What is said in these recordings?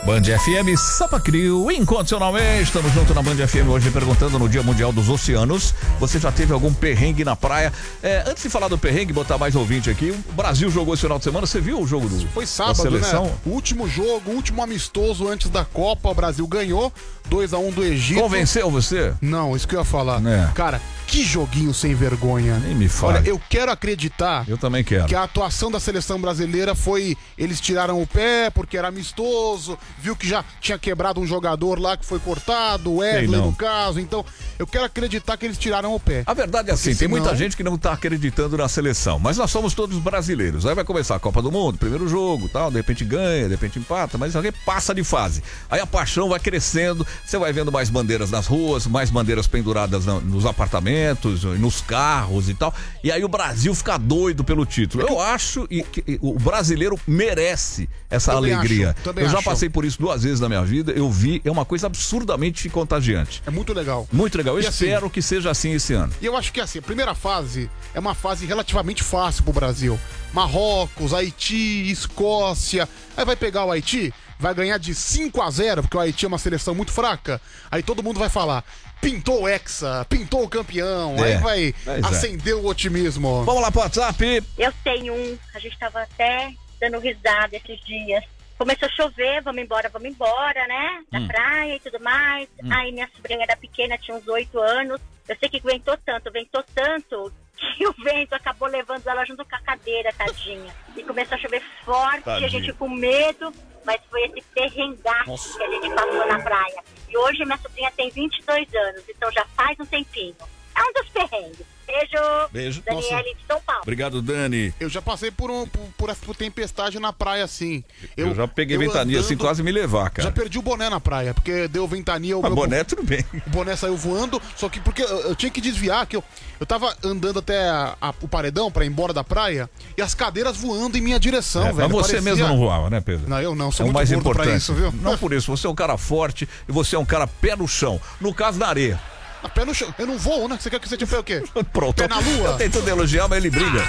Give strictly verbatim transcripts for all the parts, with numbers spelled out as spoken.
Band F M, Sampa Crio, incondicionalmente. Estamos juntos na Band F M hoje perguntando no Dia Mundial dos Oceanos. Você já teve algum perrengue na praia? É, antes de falar do perrengue, botar mais ouvinte aqui. O Brasil jogou esse final de semana. Você viu o jogo do Foi sábado, da seleção? Né? O último jogo, o último amistoso antes da Copa. O Brasil ganhou dois a um do Egito. Convenceu você? Não, isso que eu ia falar. É. Cara, que joguinho sem vergonha. Nem me fala. Olha, eu quero acreditar. Eu também quero. Que a atuação da seleção brasileira foi... Eles tiraram o pé porque era amistoso. Viu que já tinha quebrado um jogador lá que foi cortado. O Wesley, no caso. Então, eu quero acreditar que eles tiraram o pé. A verdade é assim, porque tem senão... muita gente que não tá acreditando na seleção. Mas nós somos todos brasileiros. Aí vai começar a Copa do Mundo, primeiro jogo, tal. De repente ganha, de repente empata. Mas alguém passa de fase. Aí a paixão vai crescendo. Você vai vendo mais bandeiras nas ruas, mais bandeiras penduradas nos apartamentos, nos carros e tal. E aí o Brasil fica doido pelo título. Eu acho que o brasileiro merece essa também alegria. Acho, também eu já acho. passei por isso duas vezes na minha vida. Eu vi, é uma coisa absurdamente contagiante. É muito legal. Muito legal. Eu e espero assim, que seja assim esse ano. E eu acho que assim, a primeira fase é uma fase relativamente fácil pro Brasil. Marrocos, Haiti, Escócia. Aí vai pegar o Haiti, vai ganhar de cinco a zero, porque o Haiti é uma seleção muito fraca. Aí todo mundo vai falar: pintou o Hexa, pintou o campeão. É, aí vai acender é. o otimismo. Vamos lá pro WhatsApp. Eu tenho um, a gente tava até dando risada esses dias. Começou a chover, vamos embora, vamos embora, né? Da hum. praia e tudo mais. Hum. Aí minha sobrinha era pequena, tinha uns oito anos. Eu sei que ventou tanto, ventou tanto, que o vento acabou levando ela junto com a cadeira, tadinha. E começou a chover forte, Tadinha. a gente com medo, mas foi esse perrengaço Nossa. que a gente passou na praia. E hoje minha sobrinha tem vinte e dois anos, então já faz um tempinho. É um dos perrengues. Beijo. Beijo. Daniele de São Paulo. Obrigado, Dani. Eu já passei por, um, por, por, por tempestade na praia, assim. Eu, eu já peguei eu ventania, andando, assim, quase me levar, cara. Já perdi o boné na praia, porque deu ventania. O Mas meu boné, tudo bem. O boné saiu voando, só que porque eu, eu tinha que desviar, que eu, eu tava andando até a, a, o paredão pra ir embora da praia, e as cadeiras voando em minha direção, é, velho. Mas você parecia... mesmo não voava, né, Pedro? Não, eu não, sou é muito mais gordo importante. pra isso, viu? Não por isso, você é um cara forte e você é um cara pé no chão. No caso, na areia. A pé no chão. Eu não voo, né? Você quer que você te o quê? Pronto. Pé na lua? Eu tentando elogiar, mas ele briga.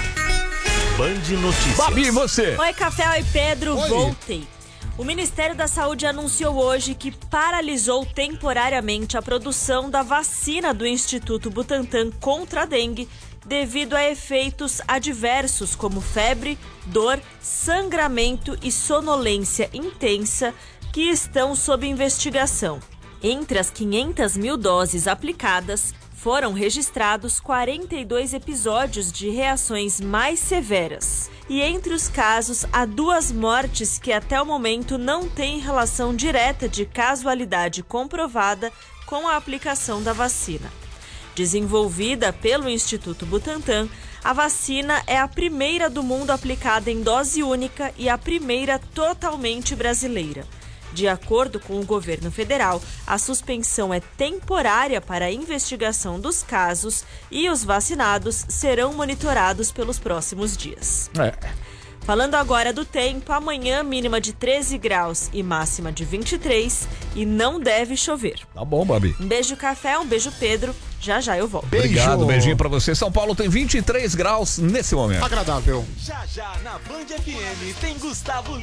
Band Notícias. Babi, você? Oi, Café, oi, Pedro. Oi. Voltei. O Ministério da Saúde anunciou hoje que paralisou temporariamente a produção da vacina do Instituto Butantan contra a dengue devido a efeitos adversos como febre, dor, sangramento e sonolência intensa que estão sob investigação. Entre as quinhentas mil doses aplicadas, foram registrados quarenta e dois episódios de reações mais severas. E entre os casos, há duas mortes que até o momento não têm relação direta de casualidade comprovada com a aplicação da vacina. Desenvolvida pelo Instituto Butantan, a vacina é a primeira do mundo aplicada em dose única e a primeira totalmente brasileira. De acordo com o governo federal, a suspensão é temporária para a investigação dos casos e os vacinados serão monitorados pelos próximos dias. É. Falando agora do tempo, amanhã mínima de treze graus e máxima de vinte e três e não deve chover. Tá bom, Babi. Um beijo, Café, um beijo, Pedro. Já já eu volto. Beijo. Obrigado, beijinho pra você. São Paulo tem vinte e três graus nesse momento. Agradável. Já já na Band F M tem Gustavo